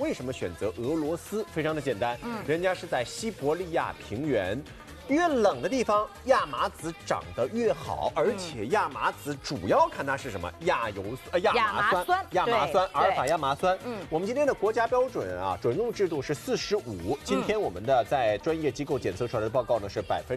为什么选择俄罗斯？非常的简单，人家是在西伯利亚平原。 越冷的地方，亚麻籽长得越好，而且亚麻籽主要看它是什么？亚麻酸，阿尔法亚麻酸。我们今天的国家标准啊，准入制度是45。今天我们的在专业机构检测出来的报告呢是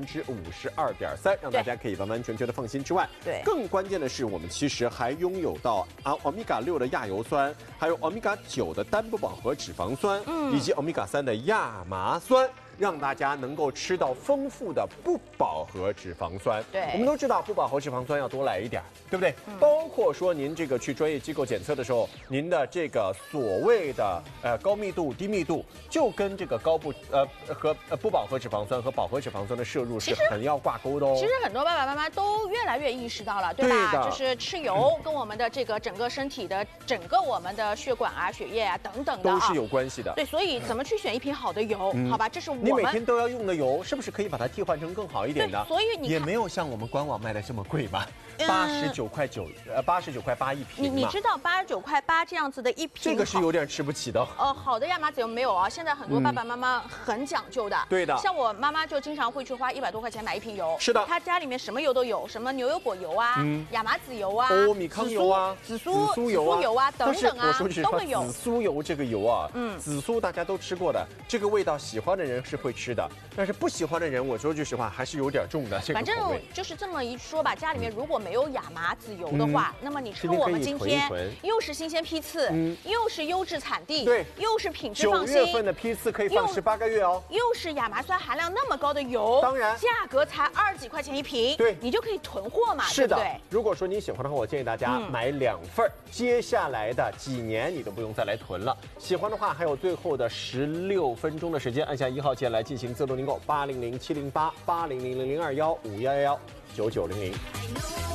52.3%，让大家可以完完全全的放心之外， 对， 更关键的是我们其实还拥有到欧米伽6的亚油酸，还有欧米伽9的单不饱和脂肪酸，以及欧米伽3的亚麻酸。 让大家能够吃到丰富的不饱和脂肪酸。 对， 我们都知道不饱和脂肪酸要多来一点，对不对？包括说您这个去专业机构检测的时候，您的这个所谓的高密度、低密度，就跟这个不饱和脂肪酸和饱和脂肪酸的摄入是很要挂钩的哦。 其实很多爸爸妈妈都越来越意识到了，对吧？ 对就是吃油跟我们的这个整个身体的我们的血管啊、血液啊等等的都是有关系的。 对，所以怎么去选一瓶好的油？好吧，这是你每天都要用的油，是不是可以把它替换成更好一点的？ 所以你也没有像我们官网卖的这么贵吧？89块8一瓶。 你知道89块8这样子的一瓶， 这个是有点吃不起的。 好的亚麻籽油没有啊？现在很多爸爸妈妈很讲究的。 对的。 像我妈妈就经常会去花100多块钱买一瓶油。 是的。 她家里面什么油都有，什么牛油果油啊、亚麻籽油啊、 米糠油啊、 紫苏油啊等等啊，都会有。 紫苏油这个油啊，紫苏大家都吃过的，这个味道喜欢的人是会吃的，但是不喜欢的人，我说句实话还是有点重的。这个反正就是这么一说吧，家里面如果没有亚麻籽油的话，那么你趁我们今天又是新鲜批次，又是优质产地， 对， 又是品质放心。 9月份的批次可以放18个月哦， 又是亚麻酸含量那么高的油， 当然价格才20几块钱一瓶， 对， 你就可以囤货嘛， 是的。 对不对？ 如果说你喜欢的话，我建议大家买2份，接下来的几年你都不用再来囤了。喜欢的话，还有最后的16分钟的时间，按下1号键来进行自动订购，800-708-800-021-5111-9900。